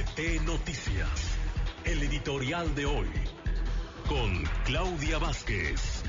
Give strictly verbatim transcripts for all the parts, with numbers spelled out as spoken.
T Noticias, el editorial de hoy, con Claudia Vázquez.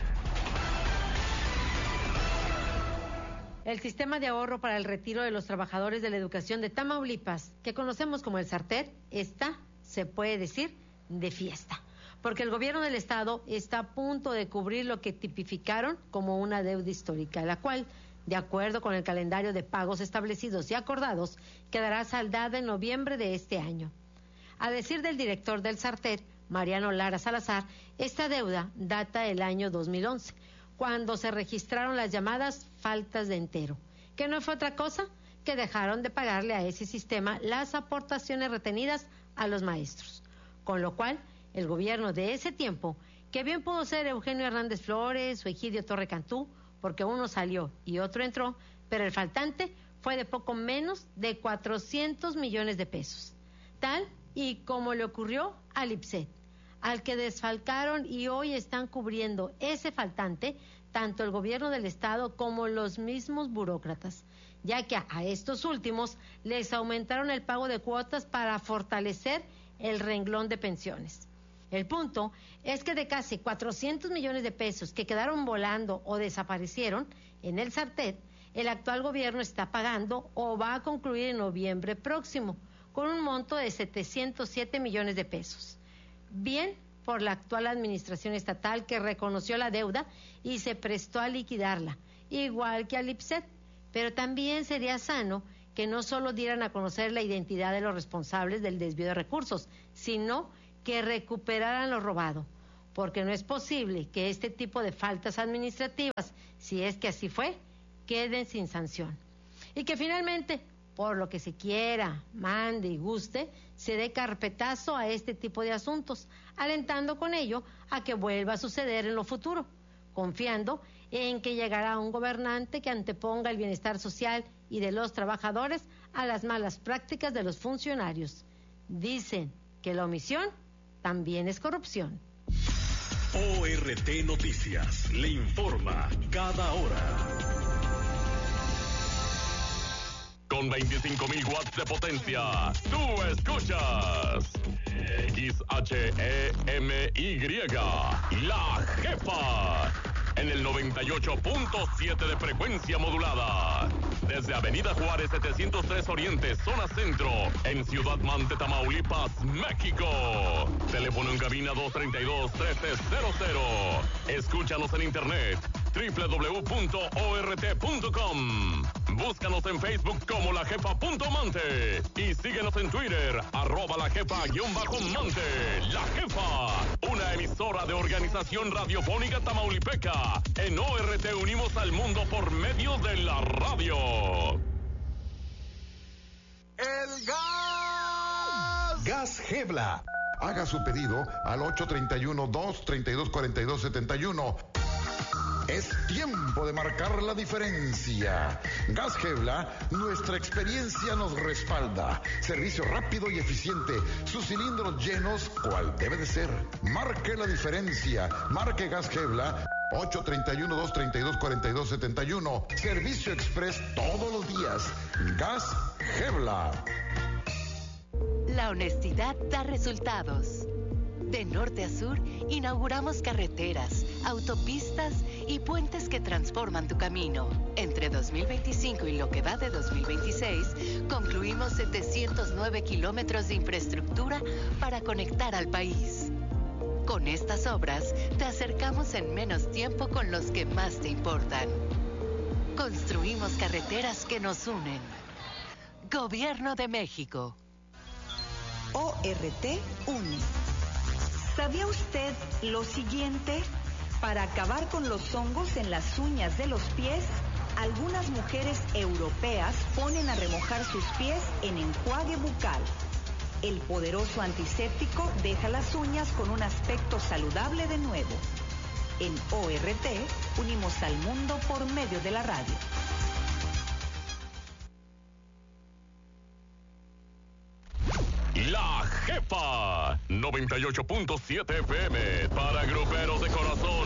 El sistema de ahorro para el retiro de los trabajadores de la educación de Tamaulipas, que conocemos como el SARTED, está, se puede decir, de fiesta, porque el gobierno del estado está a punto de cubrir lo que tipificaron como una deuda histórica, la cual, de acuerdo con el calendario de pagos establecidos y acordados, quedará saldada en noviembre de este año. A decir del director del SARTED, Mariano Lara Salazar, esta deuda data del año dos mil once, cuando se registraron las llamadas faltas de entero, que no fue otra cosa que dejaron de pagarle a ese sistema las aportaciones retenidas a los maestros. Con lo cual, el gobierno de ese tiempo, que bien pudo ser Eugenio Hernández Flores o Egidio Torre Cantú, porque uno salió y otro entró, pero el faltante fue de poco menos de cuatrocientos millones de pesos. Tal y como le ocurrió al IPSET, al que desfalcaron y hoy están cubriendo ese faltante tanto el gobierno del estado como los mismos burócratas, ya que a estos últimos les aumentaron el pago de cuotas para fortalecer el renglón de pensiones. El punto es que de casi cuatrocientos millones de pesos que quedaron volando o desaparecieron en el SARTED, el actual gobierno está pagando o va a concluir en noviembre próximo con un monto de setecientos siete millones de pesos. Bien por la actual administración estatal, que reconoció la deuda y se prestó a liquidarla, igual que al IPSET, pero también sería sano que no solo dieran a conocer la identidad de los responsables del desvío de recursos, sino que recuperaran lo robado, porque no es posible que este tipo de faltas administrativas, si es que así fue, queden sin sanción. Y que finalmente, por lo que se quiera, mande y guste, se dé carpetazo a este tipo de asuntos, alentando con ello a que vuelva a suceder en lo futuro, confiando en que llegará un gobernante que anteponga el bienestar social y de los trabajadores a las malas prácticas de los funcionarios. Dicen que la omisión también es corrupción. O R T Noticias le informa cada hora. Con veinticinco mil watts de potencia, tú escuchas X H E M Y, La Jefa, en el noventa y ocho punto siete de frecuencia modulada. Desde Avenida Juárez setecientos tres Oriente, zona centro, en Ciudad Mante, Tamaulipas, México. Teléfono en cabina dos treinta y dos, trece cero cero. Escúchanos en internet, doble u doble u doble u punto o r t punto com. Búscanos en Facebook como La Jefa punto Mante y síguenos en Twitter, arroba La Jefa guión bajo Mante. La Jefa, una emisora de Organización Radiofónica Tamaulipeca. En O R T unimos al mundo por medio de la radio. El gas. Gas Gebla. Haga su pedido al ocho treinta y uno, dos treinta y dos, cuarenta y dos setenta y uno. Es tiempo de marcar la diferencia. Gas Gebla, nuestra experiencia nos respalda. Servicio rápido y eficiente. Sus cilindros llenos, cual debe de ser. Marque la diferencia. Marque Gas Gebla. ocho treinta y uno, dos treinta y dos, cuarenta y dos setenta y uno. Servicio express todos los días. Gas Gebla. La honestidad da resultados. De norte a sur, inauguramos carreteras, autopistas y puentes que transforman tu camino. Entre dos mil veinticinco y lo que va de dos mil veintiséis, concluimos setecientos nueve kilómetros de infraestructura para conectar al país. Con estas obras, te acercamos en menos tiempo con los que más te importan. Construimos carreteras que nos unen. Gobierno de México. O R T une. ¿Sabía usted lo siguiente? Para acabar con los hongos en las uñas de los pies, algunas mujeres europeas ponen a remojar sus pies en enjuague bucal. El poderoso antiséptico deja las uñas con un aspecto saludable de nuevo. En O R T unimos al mundo por medio de la radio. La Jefa, noventa y ocho punto siete F M, para gruperos de corazón.